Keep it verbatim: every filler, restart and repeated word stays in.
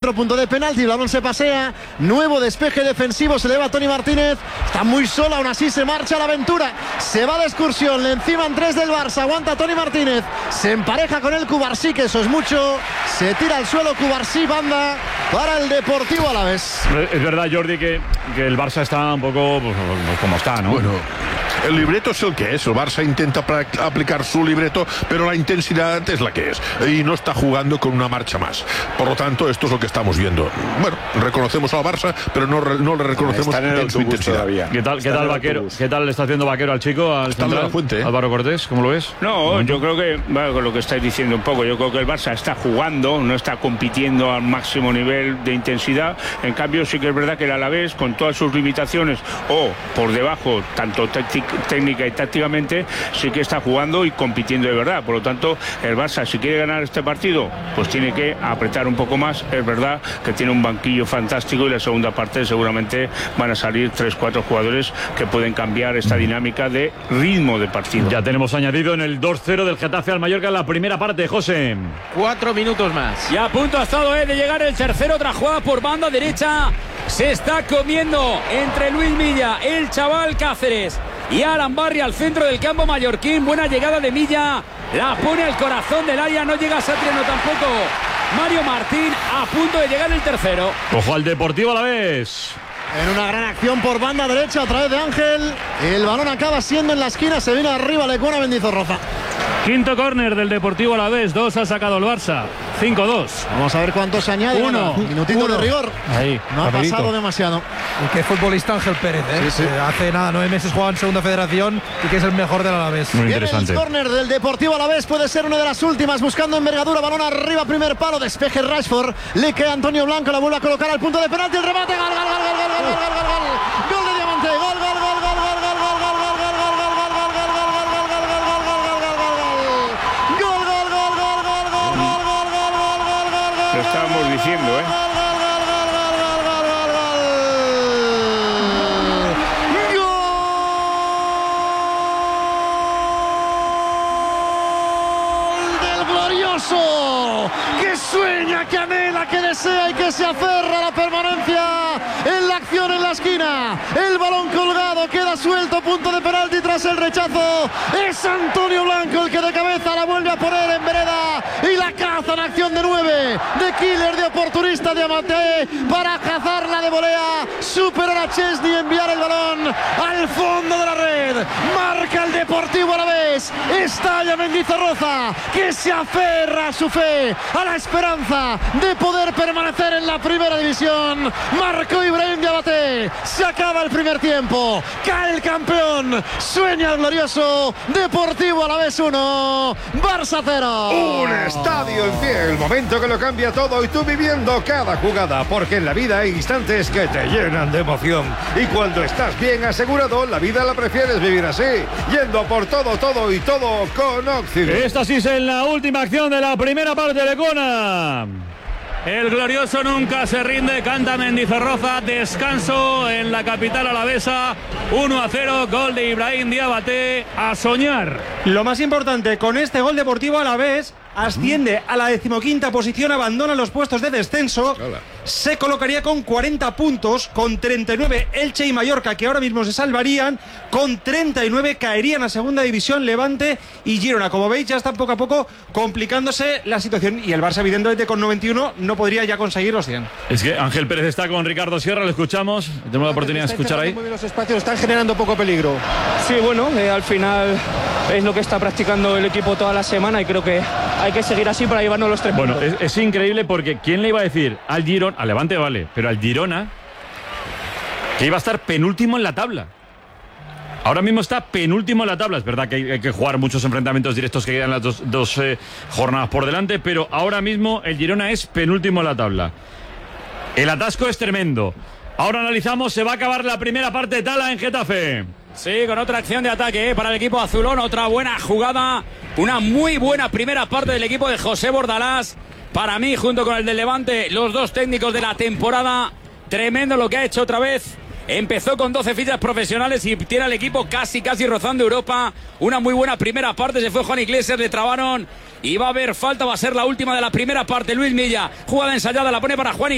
centro, punto de penalti, el balón se pasea, nuevo despeje defensivo, se eleva Toni Martínez, está muy sola, aún así se marcha la aventura, se va de excursión, le enciman tres del Barça, aguanta Toni Martínez, se empareja con el Cubarsí, que eso es mucho, se tira al suelo Cubarsí, banda para el Deportivo Alavés. Es verdad, Jordi, que, que el Barça está un poco pues, como está, ¿no? Bueno, el libreto es el que es. El Barça intenta aplicar su libreto, pero la intensidad es la que es. Y no está jugando con una marcha más. Por lo tanto, esto es lo que estamos viendo. Bueno, reconocemos al Barça, pero no, no le reconocemos en en su intensidad. Todavía. ¿Qué tal, qué tal Vaquero? ¿Qué tal le está haciendo Vaquero al chico? Al está central, en la fuente, ¿eh? Álvaro Cortés, ¿cómo lo ves? No, yo creo que, bueno, con lo que estáis diciendo un poco, yo creo que el Barça está jugando, no está compitiendo al máximo nivel de intensidad. En cambio, sí que es verdad que el Alavés, con todas sus limitaciones, o por debajo, tanto técnica y tácticamente, sí que está jugando y compitiendo de verdad. Por lo tanto, el Barça, si quiere ganar este partido, pues tiene que apretar un poco más. Es verdad que tiene un banquillo fantástico y la segunda parte seguramente van a salir tres, cuatro jugadores que pueden cambiar esta dinámica de ritmo de partido. Ya tenemos añadido en el dos cero del Getafe al Mallorca en la primera parte, José. Cuatro minutos más. Y a punto ha estado eh, de llegar el tercero, otra jugada por banda derecha. Se está comiendo entre Luis Milla, el chaval Cáceres y Alan Barry al centro del campo mallorquín. Buena llegada de Milla, la pone al corazón del área, no llega a Satriano tampoco. Mario Martín a punto de llegar el tercero. Ojo al Deportivo Alavés. En una gran acción por banda derecha a través de Ángel. El balón acaba siendo en la esquina, se viene arriba Lecuona Mendizorroza. Quinto córner del Deportivo Alavés, dos ha sacado el Barça, cinco dos. Vamos a ver cuántos se añade. Uno. Minutito Uno. de rigor. Ahí, no ha rapidito. pasado demasiado. Y qué futbolista Ángel Pérez, ¿eh? Sí, sí. Eh, hace nada, nueve meses jugaba en Segunda Federación y que es el mejor del Alavés. Muy Viene interesante. el córner del Deportivo Alavés, puede ser una de las últimas, buscando envergadura, balón arriba, primer palo, despeje Rashford, le queda Antonio Blanco, la vuelve a colocar al punto de penalti, el remate, gol, gol, gol, gol, gol, gol, gol, gol, gol, gol de Diamante, gol, gol, gol, gol, gol, gol, gol, gol, gol, gol, gol, gol, gol, gol, gol, gol, Lo estábamos diciendo, ¿eh? Que sueña, que anhela, que desea y que se aferra a la permanencia en la acción en la esquina. El balón colgado, queda suelto, punto de penalti tras el rechazo. Es Antonio Blanco el que de cabeza la vuelve a poner en vereda y la caza en acción de nueve, de killer, de oportunista Diamante para cazarla de volea, superar a Chesney, enviar el balón al fondo de la red. Marca el Deportivo Alavés, estalla Mendizorroza, que se aferra a su fe, a la esperanza de poder permanecer en la primera división. Marcó Ibrahim Diabaté, se acaba el primer tiempo, cae el campeón, sueña el glorioso Deportivo Alavés uno, Barça cero. Un estadio en pie, el momento que lo cambia todo y tú viviendo cada jugada, porque en la vida hay instantes que te llenan de emoción y cuando estás bien asegurado, la vida la prefieres vivir así, yendo por todo, todo y todo con Occident. Esta sí es en la última acción de la primera parte de Lecuona. El glorioso nunca se rinde, canta Mendizorroza, descanso en la capital alavesa, uno a cero, gol de Ibrahim Diabaté, a soñar. Lo más importante, con este gol Deportivo Alavés asciende a la decimoquinta posición, abandona los puestos de descenso. Hola. Se colocaría con cuarenta puntos, con treinta y nueve Elche y Mallorca, que ahora mismo se salvarían, con treinta y nueve caerían a segunda división Levante y Girona. Como veis, ya está poco a poco complicándose la situación y el Barça, evidentemente, con noventa y uno no podría ya conseguir los cien. Es que Ángel Pérez está con Ricardo Sierra, lo escuchamos, tenemos la oportunidad de escuchar ahí. Muy bien los espacios, están generando poco peligro. Sí, bueno, eh, al final es lo que está practicando el equipo toda la semana y creo que hay que seguir así para llevarnos los tres bueno, puntos. Bueno, es, es increíble porque ¿quién le iba a decir al Girona, al Levante vale, pero al Girona, que iba a estar penúltimo en la tabla? Ahora mismo está penúltimo en la tabla. Es verdad que hay, hay que jugar muchos enfrentamientos directos que quedan las dos, dos eh, jornadas por delante, pero ahora mismo el Girona es penúltimo en la tabla. El atasco es tremendo. Ahora analizamos, se va a acabar la primera parte de Tala en Getafe. Sí, con otra acción de ataque eh, para el equipo azulón, otra buena jugada, una muy buena primera parte del equipo de José Bordalás. Para mí, junto con el del Levante, los dos técnicos de la temporada. Tremendo lo que ha hecho otra vez. Empezó con doce fichas profesionales y tiene al equipo casi, casi rozando Europa. Una muy buena primera parte, se fue Juan Iglesias, le trabaron. Y va a haber falta, va a ser la última de la primera parte. Luis Milla, jugada ensayada, la pone para Juan Iglesias.